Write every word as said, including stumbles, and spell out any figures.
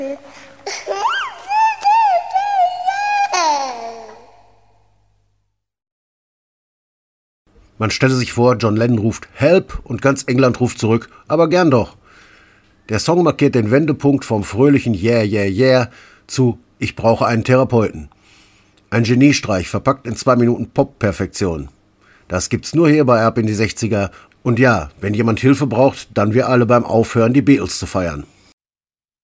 Man stelle sich vor, John Lennon ruft Help und ganz England ruft zurück, aber gern doch. Der Song markiert den Wendepunkt vom fröhlichen Yeah, yeah, yeah zu Ich brauche einen Therapeuten. Ein Geniestreich, verpackt in zwei Minuten Pop-Perfektion. Das gibt's nur hier bei Ab in die sechziger. Und ja, wenn jemand Hilfe braucht, dann wir alle beim Aufhören, die Beatles zu feiern.